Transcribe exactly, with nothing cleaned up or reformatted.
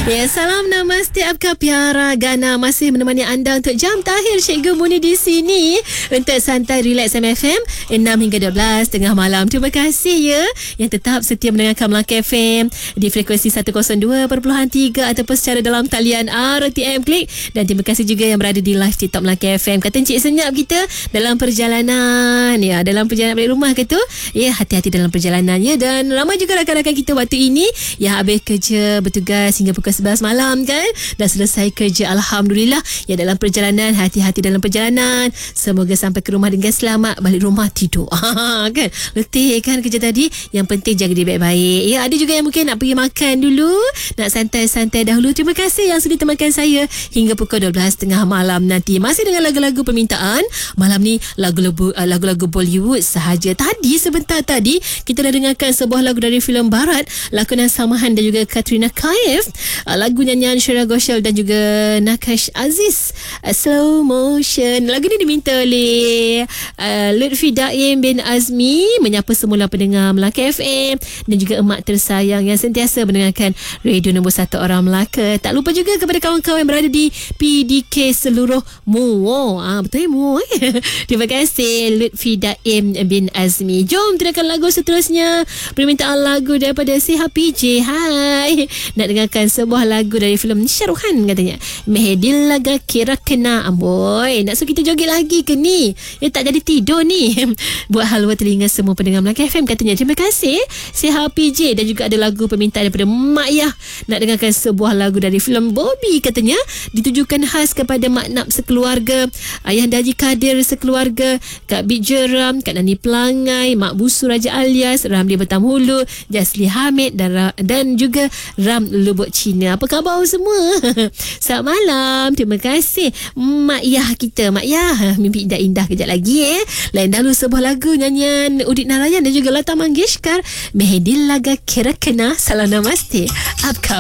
Ya, salam namaste Apka Piara Gana masih menemani anda untuk jam terakhir Cikgu Muni di sini untuk santai relax M F M enam hingga dua belas tengah malam. Terima kasih ya yang tetap setia mendengarkan Melaka F M di frekuensi seratus dua perpuluhan tiga ataupun secara dalam talian R T M Klik, dan terima kasih juga yang berada di live TikTok Melaka F M. Kata Encik Senyap kita dalam perjalanan ya, dalam perjalanan balik rumah ke tu ya, hati-hati dalam perjalanannya. Dan ramai juga rakan-rakan kita waktu ini yang habis kerja bertugas hingga pukul sebelas malam kan, dah selesai kerja alhamdulillah. Ya, dalam perjalanan hati-hati dalam perjalanan, semoga sampai ke rumah dengan selamat, balik rumah tidur kan, letih kan kerja tadi. Yang penting jaga diri baik-baik ya. Ada juga yang mungkin nak pergi makan dulu, nak santai-santai dahulu. Terima kasih yang sudah temankan saya hingga pukul dua belas tengah malam nanti, masih dengan lagu-lagu permintaan. Malam ni lagu-lagu lagu-lagu Bollywood sahaja. Tadi sebentar tadi kita dah dengarkan sebuah lagu dari filem barat lakonan Salman dan juga Katrina Kaif, lagu nyanyian Shreya Ghoshal dan juga Nakash Aziz, uh, Slow Motion. Lagu ni diminta oleh uh, Lutfi Daim bin Azmi, menyapa semula pendengar Melaka F M dan juga emak tersayang yang sentiasa mendengarkan radio nombor satu orang Melaka. Tak lupa juga kepada kawan-kawan yang berada di P D K seluruh Muo. Ah, betul ya, Muo. Terima kasih Lutfi Daim bin Azmi. Jom dengarkan lagu seterusnya, permintaan lagu daripada C H P J. Hai, nak dengarkan sebuah lagu dari filem Syaruhan katanya, Mehdi Laga Kira Kena. Amboi, nak suruh kita joget lagi ke ni? Ya, tak jadi tidur ni. Buat halwa telinga semua pendengar Melaka F M katanya. Terima kasih C H P J. Dan juga ada lagu permintaan daripada Mak Yah, nak dengarkan sebuah lagu dari filem Bobby katanya, ditujukan khas kepada Mak Nap sekeluarga, Ayah Haji Kadir sekeluarga, Kak Bik Jeram, Kak Nani Pelangai, Mak Busu Raja Alias, Ramli Batam Hulu, Jasli Hamid dan, dan juga Ram Lubuk Cina. Apa khabar semua? Selamat malam. Terima kasih Mak Yah kita. Mak Yah, mimpi indah-indah kejap lagi eh. Lain dahulu sebuah lagu nyanyian Udit Narayan dan juga Lata Mangeshkar, Mehdi Laga Kira Kena. Salam namaste. Apka